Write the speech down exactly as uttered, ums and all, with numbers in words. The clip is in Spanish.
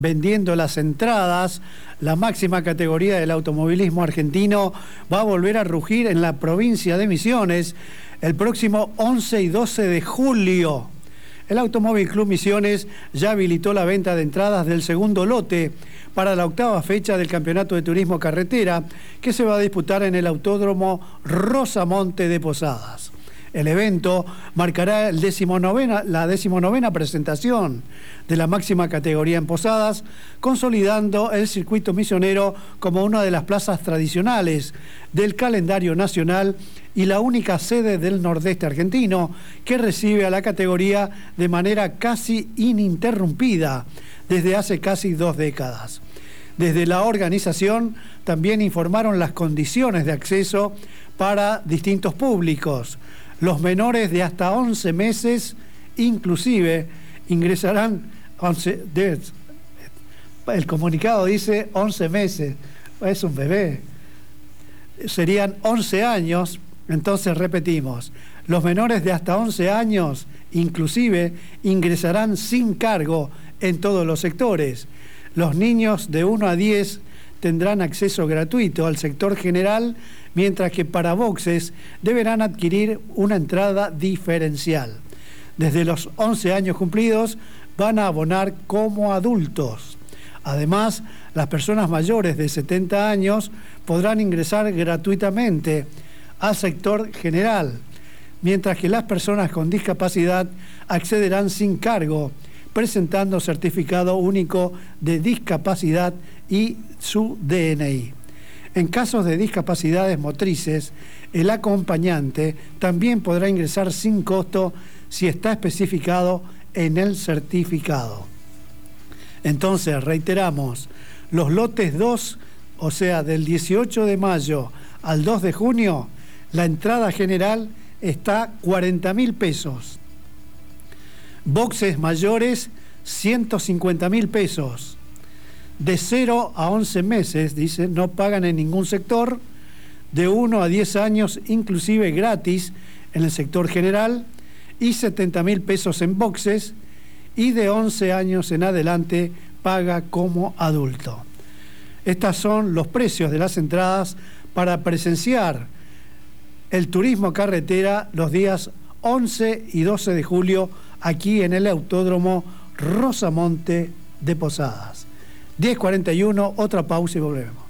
vendiendo las entradas. La máxima categoría del automovilismo argentino va a volver a rugir en la provincia de Misiones el próximo once y doce de julio. El Automóvil Club Misiones ya habilitó la venta de entradas del segundo lote para la octava fecha del Campeonato de Turismo Carretera, que se va a disputar en el Autódromo Rosamonte de Posadas. El evento marcará el decimonovena, la decimonovena presentación de la máxima categoría en Posadas, consolidando el circuito misionero como una de las plazas tradicionales del calendario nacional y la única sede del nordeste argentino que recibe a la categoría de manera casi ininterrumpida desde hace casi dos décadas. Desde la organización también informaron las condiciones de acceso para distintos públicos. Los menores de hasta once meses, inclusive, ingresarán once, el comunicado dice once meses, es un bebé, serían once años, entonces repetimos, los menores de hasta once años, inclusive, ingresarán sin cargo en todos los sectores. Los niños de uno a diez tendrán acceso gratuito al sector general, mientras que para boxes deberán adquirir una entrada diferencial. Desde los once años cumplidos van a abonar como adultos. Además, las personas mayores de setenta años podrán ingresar gratuitamente al sector general, mientras que las personas con discapacidad accederán sin cargo, presentando certificado único de discapacidad y su D N I. En casos de discapacidades motrices, el acompañante también podrá ingresar sin costo si está especificado en el certificado. Entonces, reiteramos, los lotes dos, o sea, del dieciocho de mayo al dos de junio, la entrada general está cuarenta mil pesos. Boxes mayores, ciento cincuenta mil pesos. De cero a once meses, dice, no pagan en ningún sector. De uno a diez años, inclusive gratis en el sector general. Y setenta mil pesos en boxes. Y de once años en adelante, paga como adulto. Estos son los precios de las entradas para presenciar el turismo carretera los días once y doce de julio aquí en el Autódromo Rosamonte de Posadas. diez cuarenta y uno, otra pausa y volvemos.